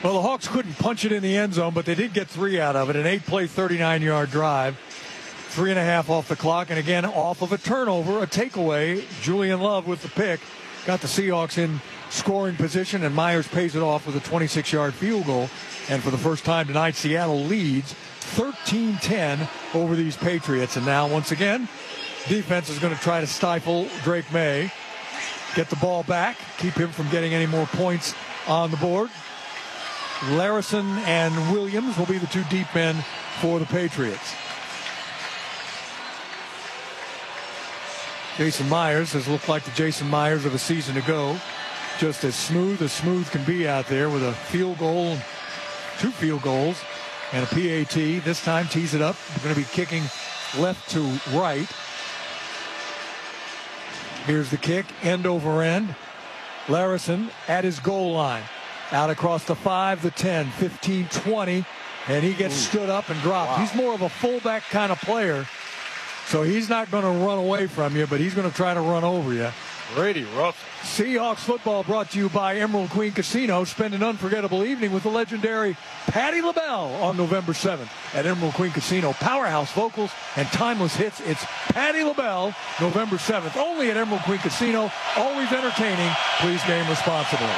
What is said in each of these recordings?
Well, the Hawks couldn't punch it in the end zone, but they did get 3 out of it. An 8-play, 39-yard drive. 3.5 off the clock, and again, off of a turnover, a takeaway. Julian Love with the pick. Got the Seahawks in scoring position, and Myers pays it off with a 26-yard field goal. And for the first time tonight, Seattle leads 13-10 over these Patriots. And now, once again, defense is going to try to stifle Drake May. Get the ball back, keep him from getting any more points on the board. Larison and Williams will be the 2 deep men for the Patriots. Jason Myers has looked like the Jason Myers of a season ago. Just as smooth can be out there with a field goal, 2 field goals, and a PAT. This time tees it up. We're going to be kicking left to right. Here's the kick, end over end. Larison at his goal line. Out across the 5, the 10, 15, 20, and he gets stood up and dropped. Wow. He's more of a fullback kind of player. So he's not going to run away from you, but he's going to try to run over you. Brady Russell. Seahawks football brought to you by Emerald Queen Casino. Spend an unforgettable evening with the legendary Patti LaBelle on November 7th at Emerald Queen Casino. Powerhouse vocals and timeless hits. It's Patti LaBelle, November 7th. Only at Emerald Queen Casino. Always entertaining. Please game responsibly.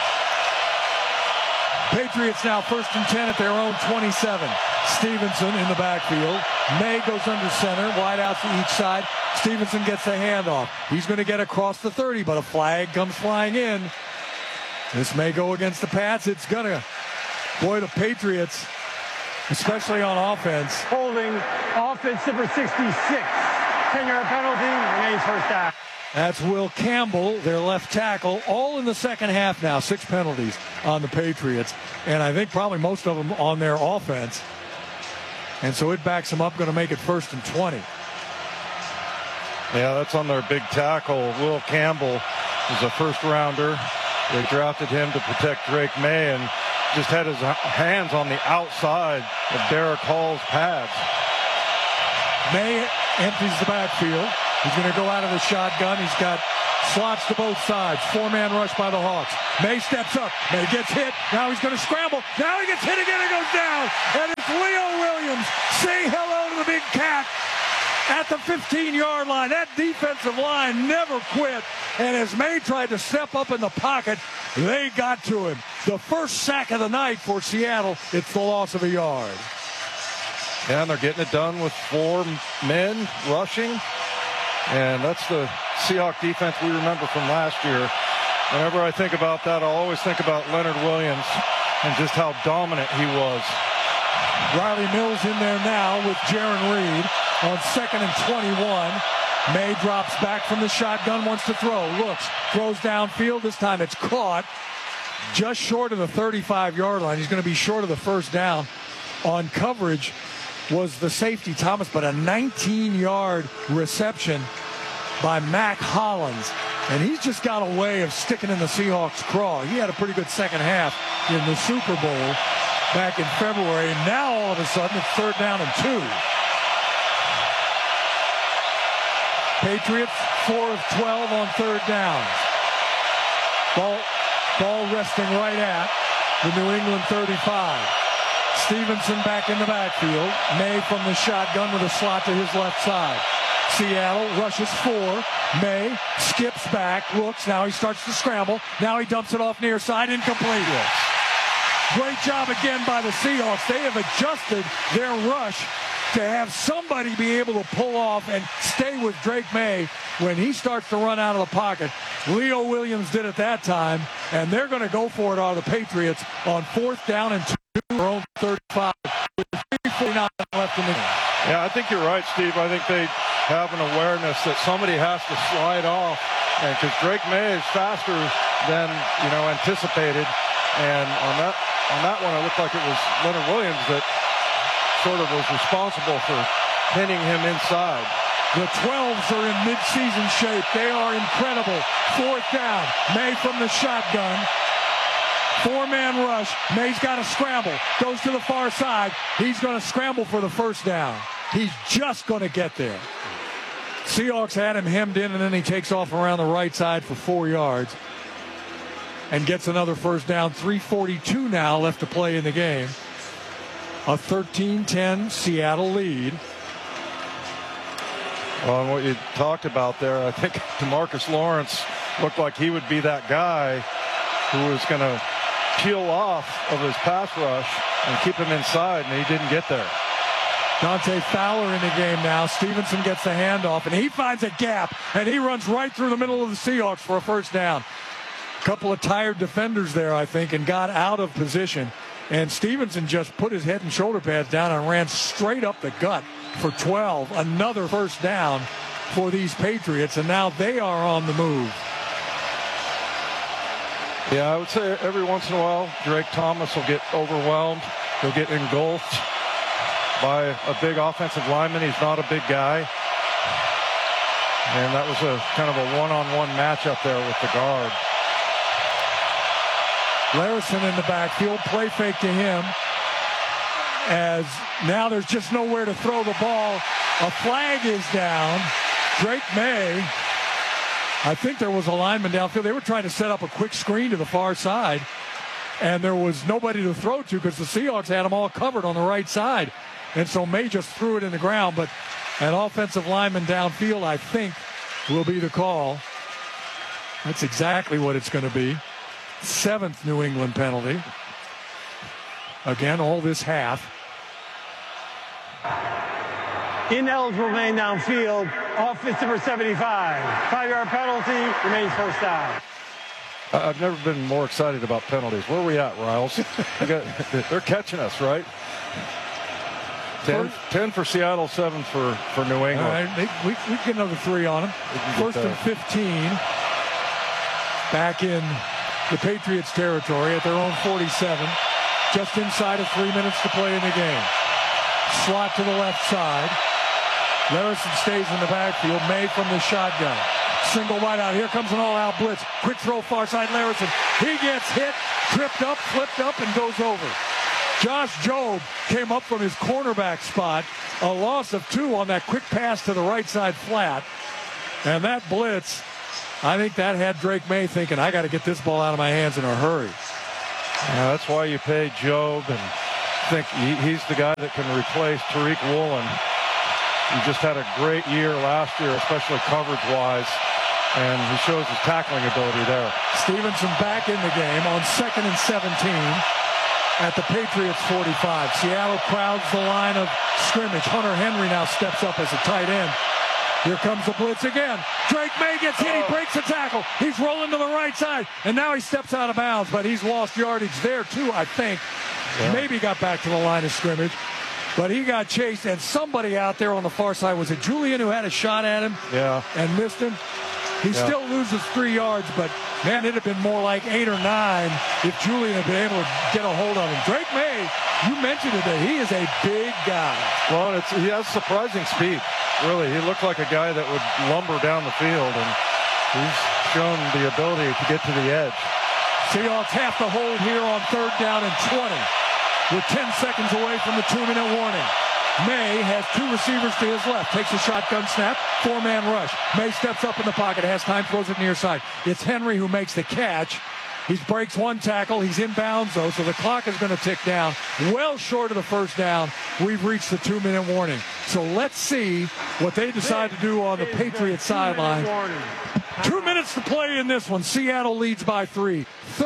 Patriots now 1st and 10 at their own 27. Stevenson in the backfield. May goes under center, wide out to each side. Stevenson gets the handoff. He's going to get across the 30, but a flag comes flying in. This may go against the Pats. It's going to. Boy, the Patriots, especially on offense. Holding offense number 66. 10-yard penalty, remains first down. That's Will Campbell, their left tackle, all in the second half now. 6 penalties on the Patriots, and I think probably most of them on their offense. And so it backs them up, going to make it 1st and 20. Yeah, that's on their big tackle. Will Campbell is a first-rounder. They drafted him to protect Drake May and just had his hands on the outside of Derek Hall's pads. May empties the backfield. He's going to go out of the shotgun. He's got slots to both sides. 4-man rush by the Hawks. May steps up. May gets hit. Now he's going to scramble. Now he gets hit again and goes down. And it's Leo Williams. Say hello to the big cat at the 15-yard line. That defensive line never quit. And as May tried to step up in the pocket, they got to him. The first sack of the night for Seattle. It's the loss of a yard. Yeah, and they're getting it done with 4 men rushing. And that's the Seahawks defense we remember from last year. Whenever I think about that, I'll always think about Leonard Williams and just how dominant he was. Riley Mills in there now with Jaron Reed on 2nd and 21. May drops back from the shotgun, wants to throw, looks, throws downfield. This time it's caught just short of the 35-yard line. He's going to be short of the first down. On coverage was the safety Thomas, but a 19-yard reception by Mac Hollins. And he's just got a way of sticking in the Seahawks' craw. He had a pretty good second half in the Super Bowl back in February. And now all of a sudden it's 3rd down and 2. Patriots 4 of 12 on 3rd downs. Ball resting right at the New England 35. Stevenson back in the backfield. May from the shotgun with a slot to his left side. Seattle rushes 4. May skips back, looks. Now he starts to scramble. Now he dumps it off near side. Incomplete. Great job again by the Seahawks. They have adjusted their rush to have somebody be able to pull off and stay with Drake May when he starts to run out of the pocket. Leo Williams did it that time, and they're going to go for it on the Patriots on 4th down and 2. Their own 35 with 3:49 left in the game. Yeah, I think you're right, Steve. I think they have an awareness that somebody has to slide off, and because Drake May is faster than anticipated, and on that one, it looked like it was Leonard Williams that sort of was responsible for pinning him inside. The 12s are in midseason shape. They are incredible. 4th down. May from the shotgun. 4-man rush. May's got to scramble. Goes to the far side. He's going to scramble for the first down. He's just going to get there. Seahawks had him hemmed in, and then he takes off around the right side for 4 yards. and gets another first down. 3:42 now left to play in the game. A 13-10 Seattle lead. Well, and what you talked about there, I think DeMarcus Lawrence looked like he would be that guy who was going to peel off of his pass rush and keep him inside, and he didn't get there. Dante Fowler in the game now. Stevenson gets the handoff, and he finds a gap, and he runs right through the middle of the Seahawks for a first down. A couple of tired defenders there, I think, and got out of position. And Stevenson just put his head and shoulder pads down and ran straight up the gut for 12. Another first down for these Patriots, and now they are on the move. Yeah, I would say every once in a while, Drake Thomas will get overwhelmed. He'll get engulfed by a big offensive lineman. He's not a big guy. And that was a kind of a one-on-one matchup there with the guard. Larison in the backfield, play fake to him. As now there's just nowhere to throw the ball. A flag is down. Drake May, I think there was a lineman downfield. They were trying to set up a quick screen to the far side, and there was nobody to throw to because the Seahawks had them all covered on the right side. And so May just threw it in the ground, but an offensive lineman downfield, I think, will be the call. That's exactly what it's going to be. 7th New England penalty. Again, all this half. Ineligible remain downfield. Offense number 75. 5-yard penalty. Remains first down. I've never been more excited about penalties. Where are we at, Riles? They're catching us, right? 10 for Seattle, 7 for New England. All right, we get another 3 on them. First and 15. Back in the Patriots territory at their own 47. Just inside of 3 minutes to play in the game. Slot to the left side. Larison stays in the backfield. May from the shotgun. Single wide out. Here comes an all-out blitz. Quick throw far side Larison. He gets hit, tripped up, flipped up, and goes over. Josh Jobe came up from his cornerback spot. A loss of 2 on that quick pass to the right side flat. And that blitz, I think that had Drake May thinking, I got to get this ball out of my hands in a hurry. Yeah, that's why you pay Jobe and think he's the guy that can replace Tariq Woolen. He just had a great year last year, especially coverage-wise, and he shows his tackling ability there. Stevenson back in the game on 2nd and 17 at the Patriots 45. Seattle crowds the line of scrimmage. Hunter Henry now steps up as a tight end. Here comes the blitz again. Drake May gets hit. He breaks the tackle. He's rolling to the right side, and now he steps out of bounds, but he's lost yardage there too, I think. Yeah. Maybe got back to the line of scrimmage, but he got chased, and somebody out there on the far side, was it Julian who had a shot at him and missed him? He still loses 3 yards, but, man, it would have been more like 8 or 9 if Julian had been able to get a hold of him. Drake May, you mentioned it, that he is a big guy. Well, he has surprising speed, really. He looked like a guy that would lumber down the field, and he's shown the ability to get to the edge. Seahawks have to hold here on 3rd down and 20 with 10 seconds away from the 2-minute warning. May has 2 receivers to his left. Takes a shotgun snap. 4-man rush. May steps up in the pocket. Has time. Throws it near side. It's Henry who makes the catch. He breaks 1 tackle. He's in bounds, though, so the clock is going to tick down. Well short of the first down. We've reached the 2-minute warning. So let's see what they decide to do on the Patriots sideline. 2 minutes to play in this one. Seattle leads by 3.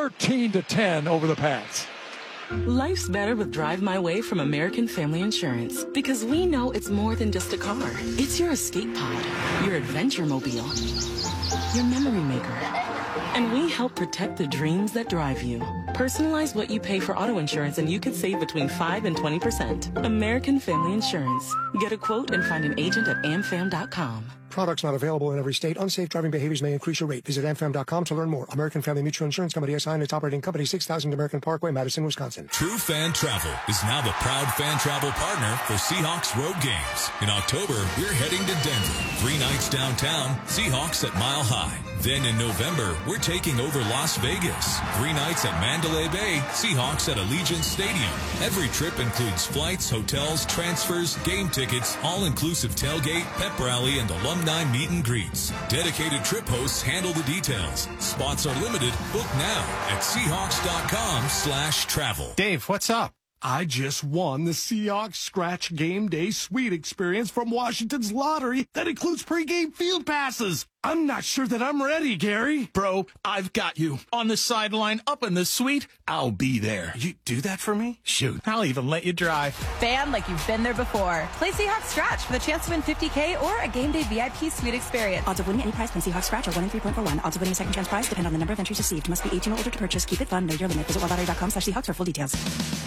13-10 over the Pats. Life's better with Drive My Way from American Family Insurance, because we know it's more than just a car. It's your escape pod, your adventure mobile, your memory maker. And we help protect the dreams that drive you. Personalize what you pay for auto insurance and you could save between 5 and 20%. American Family Insurance. Get a quote and find an agent at amfam.com. Products not available in every state. Unsafe driving behaviors may increase your rate. Visit amfam.com to learn more. American Family Mutual Insurance Company, SI, and its operating company, 6000 American Parkway, Madison, Wisconsin. True Fan Travel is now the proud fan travel partner for Seahawks road games. In October, we're heading to Denver. 3 nights downtown, Seahawks at Mile High. Then in November, we're taking over Las Vegas. 3 nights at Mandalay Bay, Seahawks at Allegiant Stadium. Every trip includes flights, hotels, transfers, game tickets, all-inclusive tailgate, pep rally, and alumni alumni meet and greets. Dedicated trip hosts handle the details. Spots are limited. Book now at Seahawks.com/travel. Dave, what's up? I just won the Seahawks Scratch Game Day Suite experience from Washington's lottery that includes pregame field passes. I'm not sure that I'm ready, Gary. Bro, I've got you. On the sideline, up in the suite, I'll be there. You do that for me? Shoot, I'll even let you drive. Fan like you've been there before. Play Seahawks Scratch for the chance to win $50K or a game day VIP suite experience. Odds of winning any prize from Seahawks Scratch are 1 in 3.41. Odds of winning a second chance prize depend on the number of entries received. Must be 18 or older to purchase. Keep it fun. Know your limit. Visit wildlottery.com/Seahawks for full details.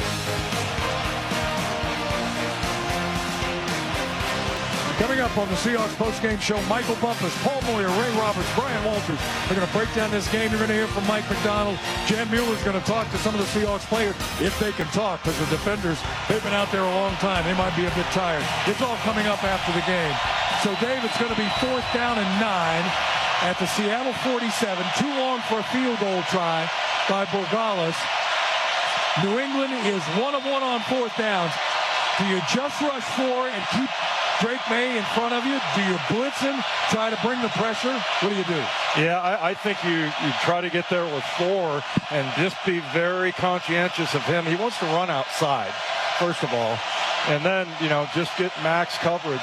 Coming up on the Seahawks postgame show, Michael Bumpus, Paul Moyer, Ray Roberts, Brian Walters. They're going to break down this game. You're going to hear from Mike McDonald. Jan Mueller's going to talk to some of the Seahawks players, if they can talk, because the defenders, they've been out there a long time. They might be a bit tired. It's all coming up after the game. So, Dave, it's going to be 4th down and 9 at the Seattle 47. Too long for a field goal try by Borregales. New England is 1 of 1 on 4th downs. Do you just rush 4 and keep Drake May in front of you? Do you blitz him, try to bring the pressure? What do you do? Yeah, I think you try to get there with 4 and just be very conscientious of him. He wants to run outside, first of all, and then, just get max coverage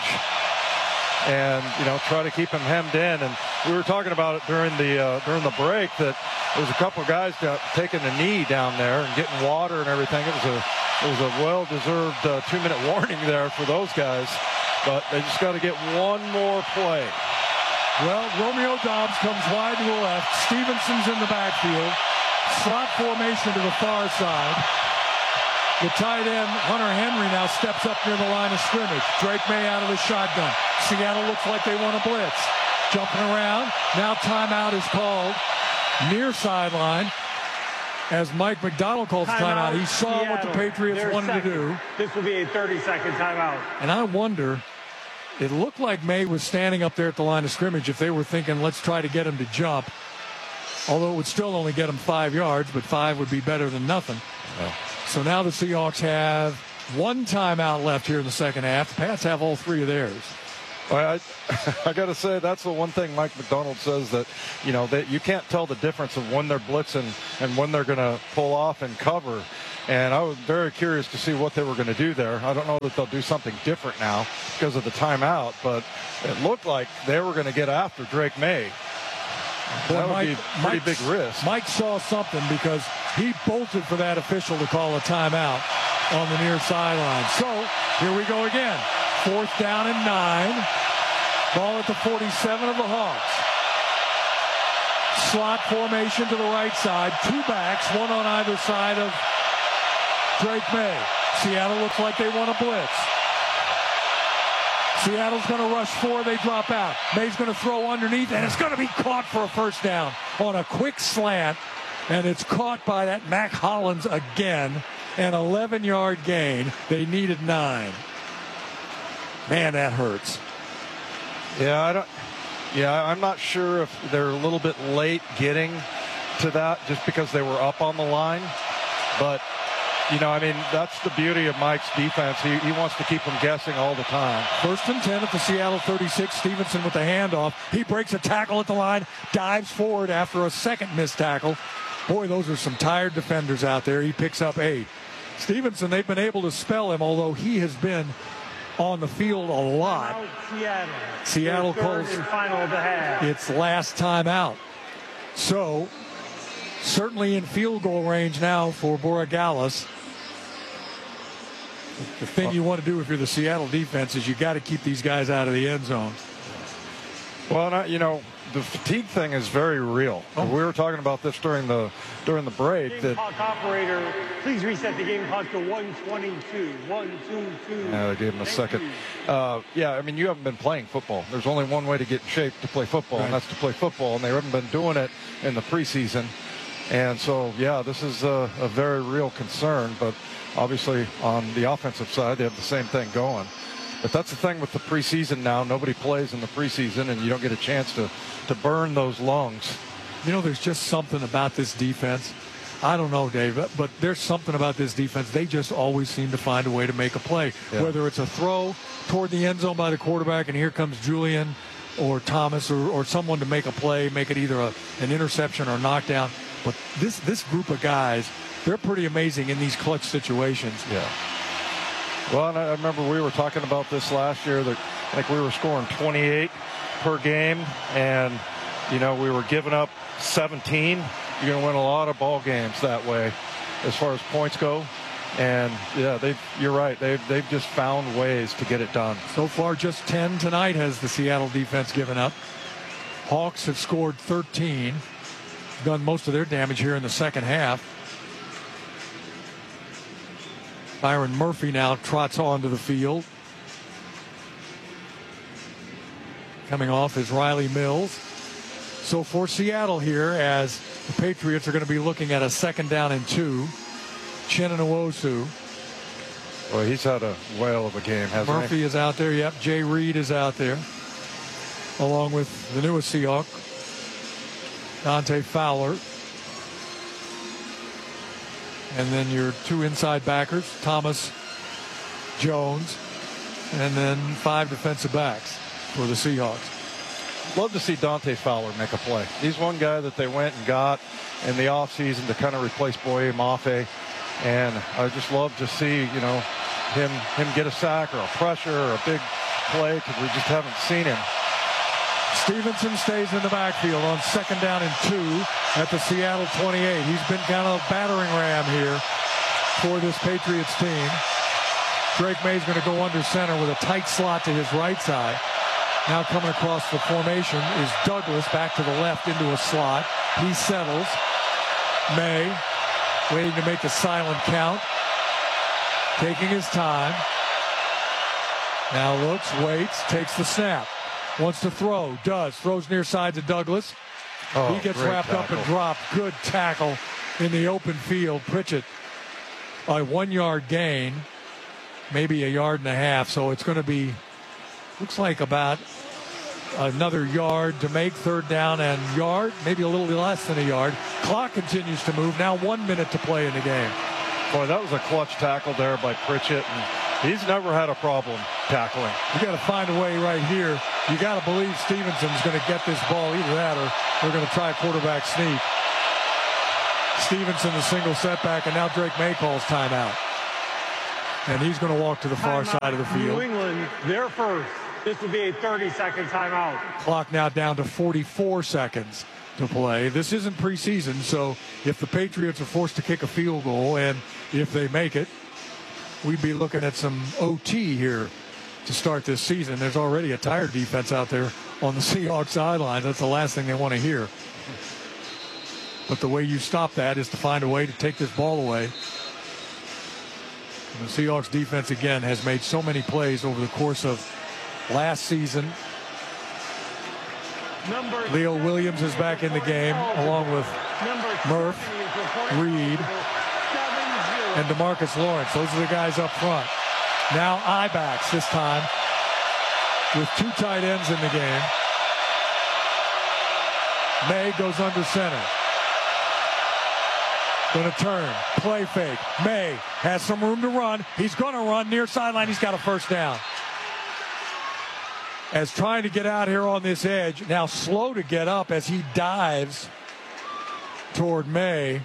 and, try to keep him hemmed in. And we were talking about it during the break that there was a couple of guys taking a knee down there and getting water and everything. It was a well-deserved 2-minute warning there for those guys. But they just got to get one more play. Well, Romeo Doubs comes wide to the left. Stevenson's in the backfield. Slot formation to the far side. The tight end, Hunter Henry, now steps up near the line of scrimmage. Drake May out of the shotgun. Seattle looks like they want to blitz. Jumping around. Now timeout is called near sideline. As Mike McDonald calls timeout, he saw Seattle, what the Patriots wanted to do. This will be a 30-second timeout. And I wonder, it looked like May was standing up there at the line of scrimmage if they were thinking, let's try to get him to jump. Although it would still only get him 5 yards, but 5 would be better than nothing. Yeah. So now the Seahawks have 1 timeout left here in the second half. The Pats have all 3 of theirs. I got to say, that's the one thing Mike McDonald says, that, that you can't tell the difference of when they're blitzing and when they're going to pull off and cover. And I was very curious to see what they were going to do there. I don't know that they'll do something different now because of the timeout, but it looked like they were going to get after Drake May. That would be a pretty big risk. Mike saw something because he bolted for that official to call a timeout on the near sideline. So here we go again. 4th down and 9. Ball at the 47 of the Hawks. Slot formation to the right side. 2 backs, 1 on either side of Drake May. Seattle looks like they want to blitz. Seattle's going to rush 4. They drop out. May's going to throw underneath, and it's going to be caught for a first down on a quick slant. And it's caught by that Mac Hollins again. An 11-yard gain. They needed 9. Man, that hurts. I'm not sure if they're a little bit late getting to that just because they were up on the line. But, that's the beauty of Mike's defense. He wants to keep them guessing all the time. 1st and 10 at the Seattle 36. Stevenson with the handoff. He breaks a tackle at the line, dives forward after a second missed tackle. Boy, those are some tired defenders out there. He picks up 8. Stevenson, they've been able to spell him, although he has been on the field a lot. Seattle calls its last time out. So, certainly in field goal range now for Borregales. The thing you want to do if you're the Seattle defense is you got to keep these guys out of the end zone. Well, the fatigue thing is very real. We were talking about this during the break. Game clock operator, please reset the game clock to 1:22. 1:22. Yeah, they gave him a second. You haven't been playing football. There's only one way to get in shape to play football, and that's to play football. And they haven't been doing it in the preseason. And so, this is a very real concern. But obviously, on the offensive side, they have the same thing going. But that's the thing with the preseason now. Nobody plays in the preseason, and you don't get a chance to burn those lungs. There's just something about this defense. I don't know, Dave, but there's something about this defense. They just always seem to find a way to make a play. Yeah. Whether it's a throw toward the end zone by the quarterback, and here comes Julian or Thomas or someone to make a play, make it either an interception or knockdown. But this group of guys, they're pretty amazing in these clutch situations. Yeah. Well, and I remember we were talking about this last year that I think we were scoring 28 per game, and we were giving up 17. You're going to win a lot of ball games that way, as far as points go. And yeah, you're right. They've just found ways to get it done. So far, just 10 tonight has the Seattle defense given up. Hawks have scored 13, done most of their damage here in the second half. Byron Murphy now trots onto the field. Coming off is Riley Mills. So for Seattle here, as the Patriots are going to be looking at a 2nd down and 2. Chinna Nwosu. Well, he's had a whale of a game, hasn't he? Murphy is out there, yep. Jay Reed is out there, along with the newest Seahawk, Dante Fowler. And then your 2 inside backers, Thomas, Jones, and then 5 defensive backs for the Seahawks. Love to see Dante Fowler make a play. He's one guy that they went and got in the offseason to kind of replace Boye Mafe. And I just love to see, him get a sack or a pressure or a big play, because we just haven't seen him. Stevenson stays in the backfield on 2nd down and 2 at the Seattle 28. He's been kind of a battering ram here for this Patriots team. Drake May's going to go under center with a tight slot to his right side. Now coming across the formation is Douglas back to the left into a slot. He settles. May waiting to make the silent count. Taking his time. Now looks, waits, takes the snap. Wants to throw, does. Throws near side to Douglas. He gets wrapped up and dropped. Good tackle in the open field. Pritchett, a 1-yard gain, maybe 1.5 yards. So it's going to be, looks like about another yard to make. 3rd down and yard, maybe a little less than a yard. Clock continues to move. Now 1 minute to play in the game. Boy, that was a clutch tackle there by Pritchett, and he's never had a problem tackling. You got to find a way right here. You got to believe Stevenson's going to get this ball, either that or they're going to try a quarterback sneak. Stevenson, the single setback, and now Drake May calls timeout. And he's going to walk to the far side of the field. New England, they're first. This will be a 30-second timeout. Clock now down to 44 seconds to play. This isn't preseason, so if the Patriots are forced to kick a field goal, and if they make it, we'd be looking at some OT here to start this season. There's already a tired defense out there on the Seahawks sidelines. That's the last thing they want to hear. But the way you stop that is to find a way to take this ball away. And the Seahawks defense, again, has made so many plays over the course of last season. Leo Williams is back in the game, along with Murph, Reed, and DeMarcus Lawrence. Those are the guys up front. Now I-backs this time with 2 tight ends in the game. May goes under center. Going to turn, play fake. May has some room to run. He's going to run near sideline. He's got a 1st down. As trying to get out here on this edge, now slow to get up as he dives toward May.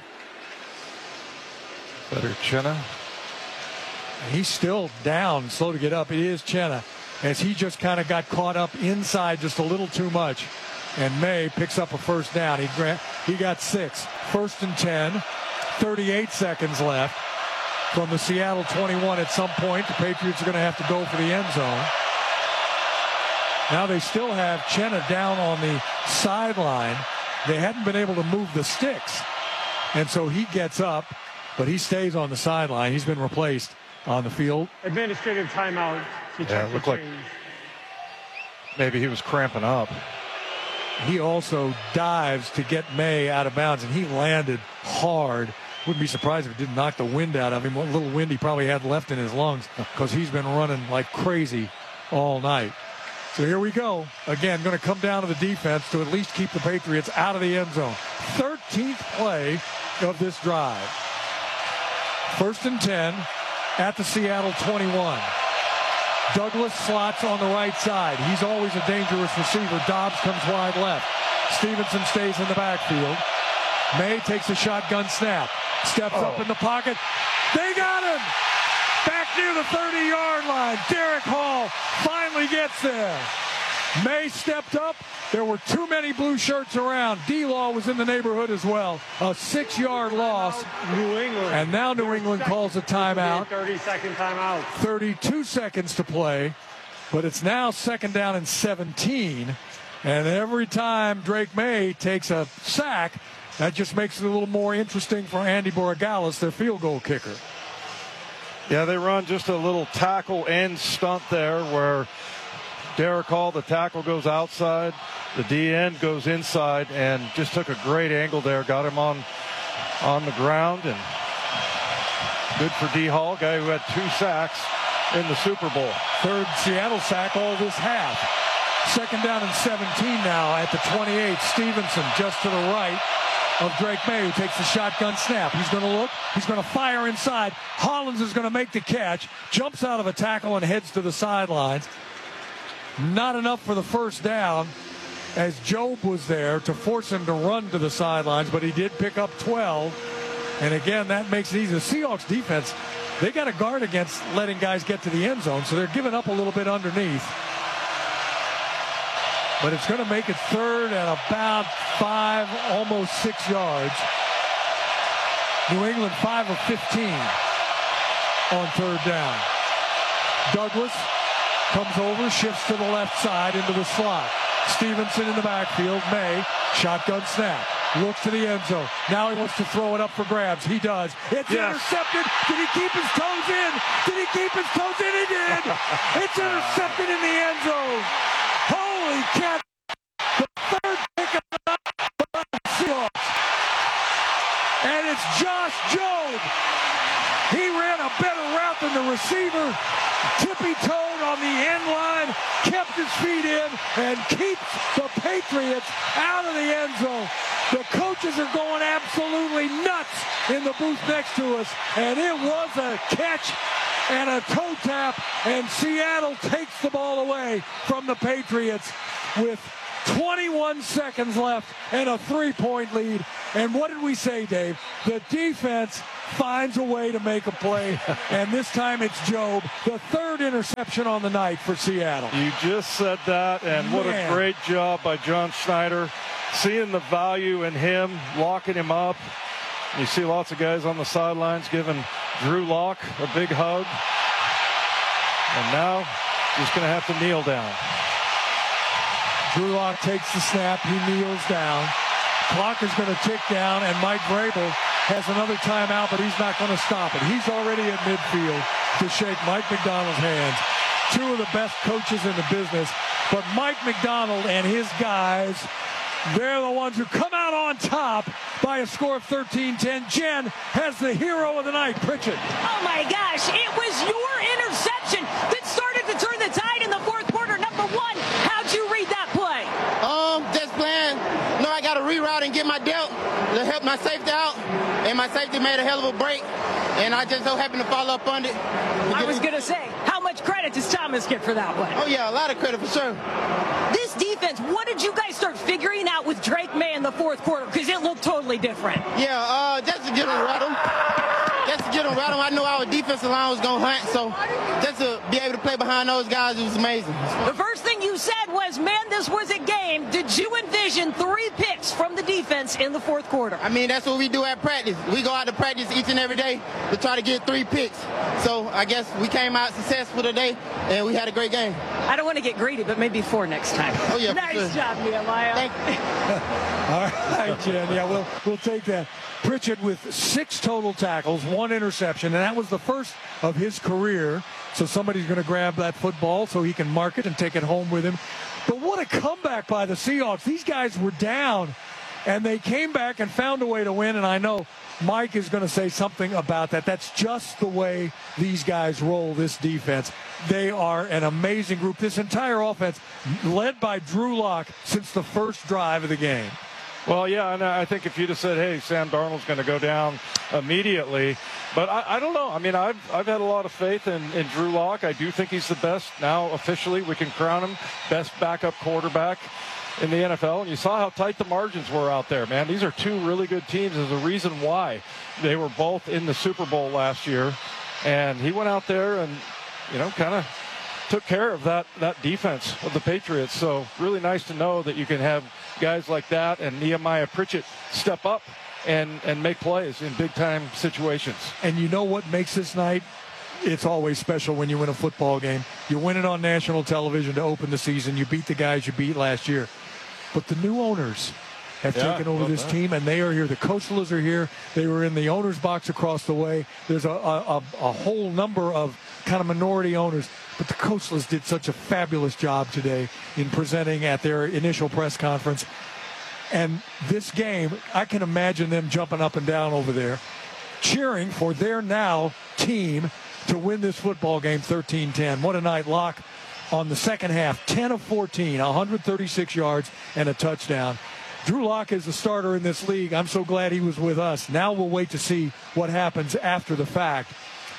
Better Chinna. He's still down, slow to get up. It is Chinna, as he just kind of got caught up inside just a little too much. And May picks up a 1st down. He got 6. 1st and 10. 38 seconds left from the Seattle 21. At some point, the Patriots are going to have to go for the end zone. Now they still have Chinna down on the sideline. They hadn't been able to move the sticks. And so he gets up, but he stays on the sideline. He's been replaced on the field. Administrative timeout. Yeah, it looked like maybe he was cramping up. He also dives to get May out of bounds, and he landed hard. Wouldn't be surprised if it didn't knock the wind out of him. What little wind he probably had left in his lungs, because he's been running like crazy all night. So here we go. Again, going to come down to the defense to at least keep the Patriots out of the end zone. 13th play of this drive. 1st and 10 at the Seattle 21. Douglas slots on the right side. He's always a dangerous receiver. Dobbs comes wide left. Stevenson stays in the backfield. May takes a shotgun snap. Steps up in the pocket. They got him! Back near the 30-yard line. Derek Hall finally gets there. May stepped up. There were too many blue shirts around. D-Law was in the neighborhood as well. A 6-yard loss. New England. And now New England calls a timeout. 30-second timeout. 32 seconds to play. But it's now 2nd down and 17. And every time Drake May takes a sack, that just makes it a little more interesting for Andy Borregales, their field goal kicker. Yeah, they run just a little tackle end stunt there where Derek Hall, the tackle, goes outside, the D-end goes inside, and just took a great angle there, got him on the ground, and good for D. Hall, guy who had 2 sacks in the Super Bowl. 3rd Seattle sack all this half. 2nd down and 17 now at the 28. Stevenson just to the right of Drake May, who takes the shotgun snap. He's going to look. He's going to fire inside. Hollins is going to make the catch, jumps out of a tackle and heads to the sidelines. Not enough for the first down, as Job was there to force him to run to the sidelines, but he did pick up 12. And again, that makes it easy. The Seahawks defense, they got to guard against letting guys get to the end zone, so they're giving up a little bit underneath. But it's going to make it 3rd and about 5, almost 6 yards. New England 5 of 15 on 3rd down. Douglas comes over, shifts to the left side into the slot. Stevenson in the backfield. May, shotgun snap. Looks to the end zone. Now he wants to throw it up for grabs. He does. It's intercepted. Did he keep his toes in? Did he keep his toes in? He did. It's intercepted in the end zone. Holy cat. The 3rd pick of the night by the Seahawks. And it's Josh Jobe. He ran a better route than the receiver. Tippy-toed on the end line, kept his feet in, and keeps the Patriots out of the end zone. The coaches are going absolutely nuts in the booth next to us, and it was a catch and a toe tap, and Seattle takes the ball away from the Patriots with 21 seconds left and a 3-point lead. And what did we say, Dave? The defense finds a way to make a play, and this time it's Jobe, the 3rd interception on the night for Seattle. You just said that, and what a great job by John Schneider, seeing the value in him, locking him up. You see lots of guys on the sidelines giving Drew Lock a big hug, and now he's going to have to kneel down. Drew Lock takes the snap, he kneels down. Clock is going to tick down, and Mike Vrabel has another timeout, but he's not going to stop it. He's already at midfield to shake Mike Macdonald's hands. 2 of the best coaches in the business, but Mike Macdonald and his guys, they're the ones who come out on top by a score of 13-10. Jen has the hero of the night, Pritchett. Oh my gosh, it was your interception that started to turn the tide in the 4th quarter. Number 1, how'd you read that play? Just playing. No, I got to reroute and get my depth to help my safety out, and my safety made a hell of a break, and I just so happened to follow up on it. I was going to say, how much credit does Thomas get for that one? Oh, yeah, a lot of credit for sure. This defense, what did you guys start figuring out with Drake May in the 4th quarter? Because it looked totally different. Yeah, just to get him rattled. I know our defensive line was going to hunt, so just to be able to play behind those guys, it was amazing. The first thing you said was, man, this was a game. Did you envision 3 picks from the defense in the 4th quarter? I mean, that's what we do at practice. We go out to practice each and every day to try to get 3 picks. So I guess we came out successful today, and we had a great game. I don't want to get greedy, but maybe 4 next time. Oh, yeah. Nice job, Nehemiah. Thank you. All right, Jen. Yeah, we'll take that. Pritchett with 6 total tackles, 1 interception, and that was the first of his career. So somebody's going to grab that football so he can mark it and take it home with him. But what a comeback by the Seahawks. These guys were down, and they came back and found a way to win, and I know Mike is going to say something about that. That's just the way these guys roll, this defense. They are an amazing group. This entire offense, led by Drew Lock, since the first drive of the game. Well, yeah, and I think if you'd have said, hey, Sam Darnold's going to go down immediately, but I don't know. I mean, I've had a lot of faith in Drew Lock. I do think he's the best. Now, officially, we can crown him best backup quarterback in the NFL. And you saw how tight the margins were out there, man. These are two really good teams. There's a reason why they were both in the Super Bowl last year. And he went out there and, kind of took care of that defense of the Patriots. So really nice to know that you can have guys like that and Nehemiah Pritchett step up and make plays in big-time situations. And you know what makes this night? It's always special when you win a football game. You win it on national television to open the season. You beat the guys you beat last year. But the new owners have taken over this team, and they are here. The Coastalers are here. They were in the owner's box across the way. There's a whole number of kind of minority owners. But the Coastalers did such a fabulous job today in presenting at their initial press conference. And this game, I can imagine them jumping up and down over there, cheering for their now team to win this football game 13-10. What a night. Locke on the second half, 10 of 14, 136 yards and a touchdown. Drew Lock is the starter in this league. I'm so glad he was with us. Now we'll wait to see what happens after the fact.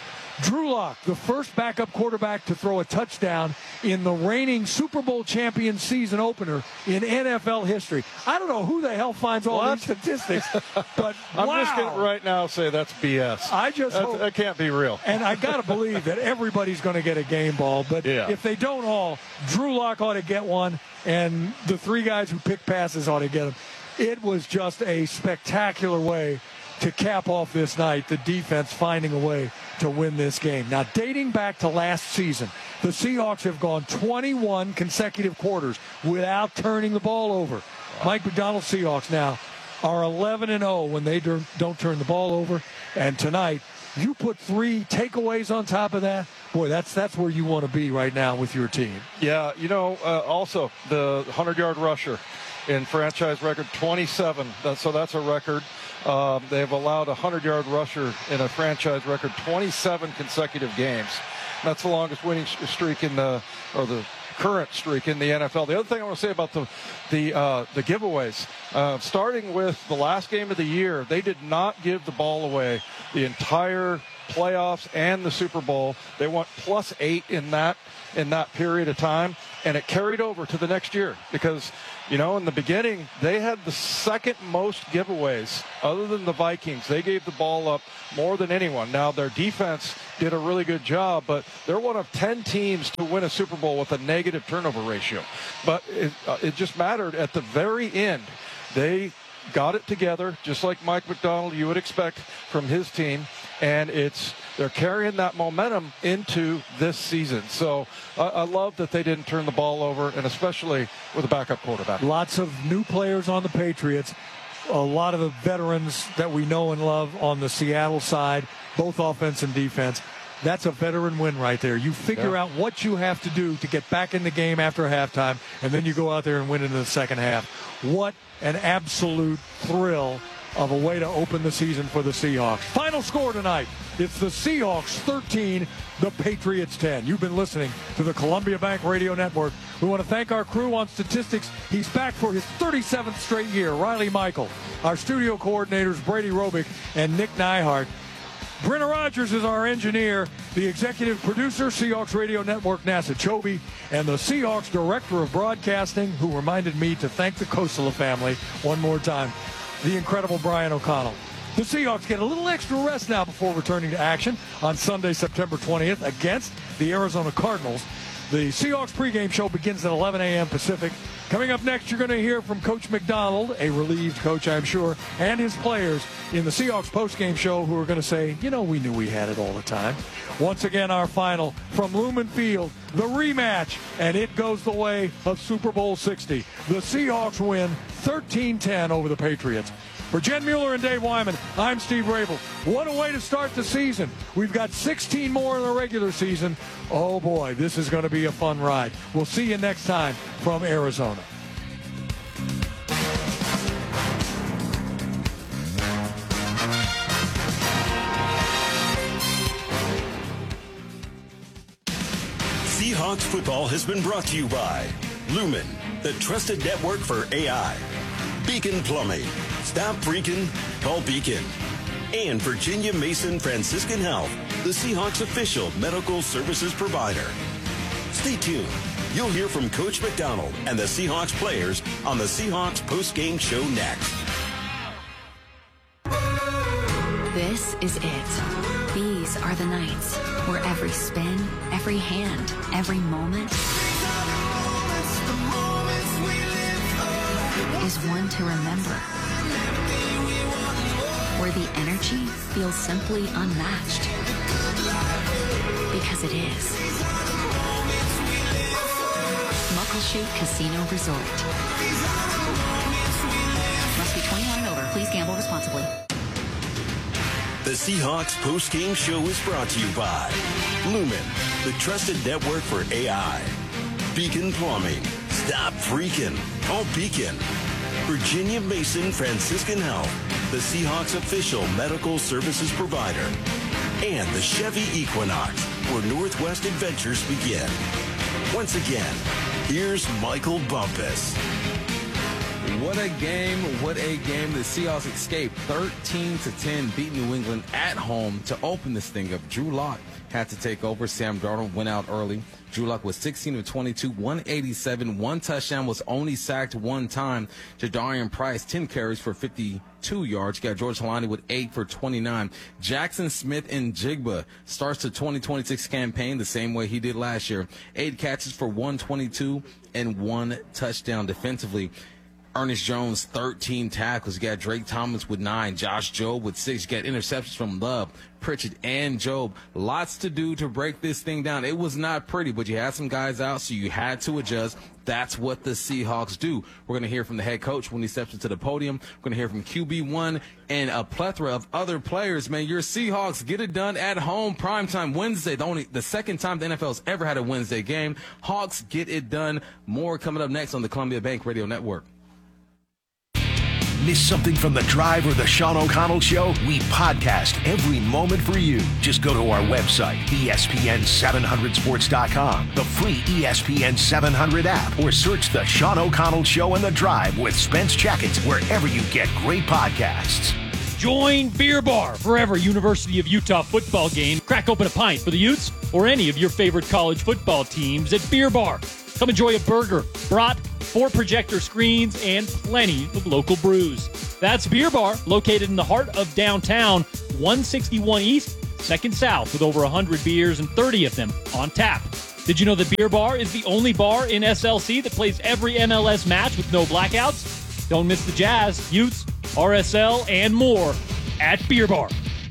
Drew Lock, the first backup quarterback to throw a touchdown in the reigning Super Bowl champion season opener in NFL history. I don't know who the hell finds all these statistics, but I'm just going to right now say that's BS. I just hope that can't be real. And I got to believe that everybody's going to get a game ball, but if they don't all, Drew Lock ought to get one, and the three guys who pick passes ought to get them. It was just a spectacular way to cap off this night, the defense finding a way to win this game. Now, dating back to last season, the Seahawks have gone 21 consecutive quarters without turning the ball over. Wow. Mike Macdonald's Seahawks now are 11-0 when they don't turn the ball over. And tonight, you put 3 takeaways on top of that. Boy, that's where you want to be right now with your team. Yeah, also the 100-yard rusher in franchise record 27. So that's a record. They have allowed a 100-yard rusher in a franchise record 27 consecutive games. That's the longest winning streak the current streak in the NFL. The other thing I want to say about the giveaways, starting with the last game of the year, they did not give the ball away the entire playoffs and the Super Bowl. They went +8 in that period of time, and it carried over to the next year because, in the beginning, they had the second most giveaways other than the Vikings. They gave the ball up more than anyone. Now, their defense did a really good job, but they're one of 10 teams to win a Super Bowl with a negative turnover ratio. But it just mattered at the very end. They got it together, just like Mike Macdonald you would expect from his team, and they're carrying that momentum into this season. So I love that they didn't turn the ball over, and especially with a backup quarterback. Lots of new players on the Patriots, a lot of the veterans that we know and love on the Seattle side, both offense and defense. That's a veteran win right there. You figure out what you have to do to get back in the game after halftime, and then you go out there and win in the second half. What an absolute thrill of a way to open the season for the Seahawks. Final score tonight, it's the Seahawks 13, the Patriots 10. You've been listening to the Columbia Bank Radio Network. We want to thank our crew on statistics. He's back for his 37th straight year, Riley Michael. Our studio coordinators, Brady Robick and Nick Neihart. Brenna Rogers is our engineer, the executive producer, Seahawks Radio Network, NASA Chobe, and the Seahawks director of broadcasting, who reminded me to thank the Kosala family one more time, the incredible Brian O'Connell. The Seahawks get a little extra rest now before returning to action on Sunday, September 20th against the Arizona Cardinals. The Seahawks pregame show begins at 11 a.m. Pacific. Coming up next, you're going to hear from Coach Macdonald, a relieved coach, I'm sure, and his players in the Seahawks postgame show who are going to say, we knew we had it all the time. Once again, our final from Lumen Field, the rematch, and it goes the way of Super Bowl 60. The Seahawks win 13-10 over the Patriots. For Jen Mueller and Dave Wyman, I'm Steve Rabel. What a way to start the season. We've got 16 more in the regular season. Oh, boy, this is going to be a fun ride. We'll see you next time from Arizona. Seahawks football has been brought to you by Lumen, the trusted network for AI. Beacon Plumbing. Stop freaking, call Beacon. And Virginia Mason Franciscan Health, the Seahawks official medical services provider. Stay tuned. You'll hear from Coach McDonald and the Seahawks players on the Seahawks post-game show next. This is it. These are the nights where every spin, every hand, every moment is one to remember. Where the energy feels simply unmatched. Because it is. Muckleshoot Casino Resort. Must be 21 and over. Please gamble responsibly. The Seahawks post-game show is brought to you by Lumen, the trusted network for AI. Beacon Plumbing. Stop freaking. Call Beacon. Virginia Mason Franciscan Health, the Seahawks official medical services provider. And the Chevy Equinox, where Northwest adventures begin. Once again, here's Michael Bumpus. What a game, what a game. The Seahawks escaped 13-10, beat New England at home to open this thing up. Drew Lock had to take over. Sam Darnold went out early. Drew Lock was 16 of 22, 187, one touchdown, was only sacked one time. Jadarian Price, 10 carries for 52 yards. You got George Holani with 8 for 29. Jackson Smith and Jigba starts the 2026 campaign the same way he did last year. 8 catches for 122 and 1 touchdown defensively. Ernest Jones, 13 tackles. You got Drake Thomas with 9. Josh Jobe with 6. You got interceptions from Love, Pritchett, and Jobe. Lots to do to break this thing down. It was not pretty, but you had some guys out, so you had to adjust. That's what the Seahawks do. We're going to hear from the head coach when he steps into the podium. We're going to hear from QB1 and a plethora of other players. Man, your Seahawks get it done at home, primetime Wednesday. The second time the NFL's ever had a Wednesday game. Hawks get it done. More coming up next on the Columbia Bank Radio Network. Miss something from The Drive or the Sean O'Connell Show? We podcast every moment for you. Just go to our website, ESPN700sports.com, the free ESPN 700 app, or search The Sean O'Connell Show and The Drive with Spence Checkett wherever you get great podcasts. Join Beer Bar for every University of Utah football game. Crack open a pint for the Utes or any of your favorite college football teams at Beer Bar. Come enjoy a burger, brat, 4 projector screens, and plenty of local brews. That's Beer Bar, located in the heart of downtown, 161 East, 2nd South, with over 100 beers and 30 of them on tap. Did you know that Beer Bar is the only bar in SLC that plays every MLS match with no blackouts? Don't miss the Jazz, Utes, RSL, and more at Beer Bar.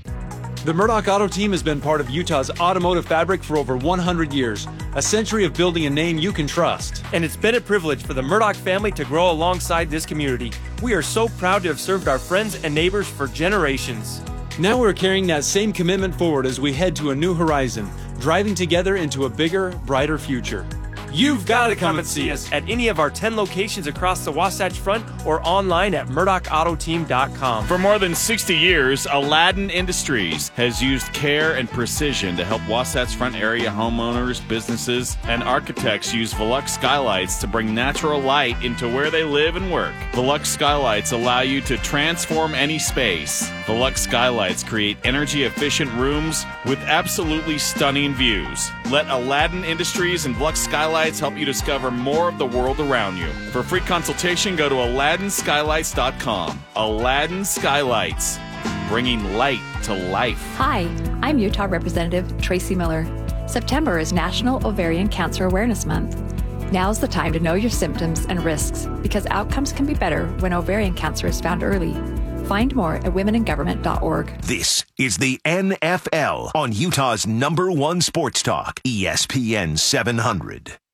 The Murdoch Auto Team has been part of Utah's automotive fabric for over 100 years, a century of building a name you can trust. And it's been a privilege for the Murdoch family to grow alongside this community. We are so proud to have served our friends and neighbors for generations. Now we're carrying that same commitment forward as we head to a new horizon, driving together into a bigger, brighter future. You've got to come and see us at any of our 10 locations across the Wasatch Front or online at MurdochAutoTeam.com. For more than 60 years, Aladdin Industries has used care and precision to help Wasatch Front area homeowners, businesses, and architects use Velux skylights to bring natural light into where they live and work. Velux skylights allow you to transform any space. Velux skylights create energy-efficient rooms with absolutely stunning views. Let Aladdin Industries and Velux skylights help you discover more of the world around you. For free consultation, go to AladdinSkylights.com. Aladdin Skylights, bringing light to life. Hi, I'm Utah Representative Tracy Miller. September is National Ovarian Cancer Awareness Month. Now's the time to know your symptoms and risks because outcomes can be better when ovarian cancer is found early. Find more at womeningovernment.org. This is the NFL on Utah's #1 sports talk, ESPN 700.